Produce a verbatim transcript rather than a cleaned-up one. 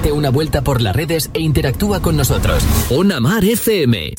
Date una vuelta por las redes e interactúa con nosotros. Ona Mar F M.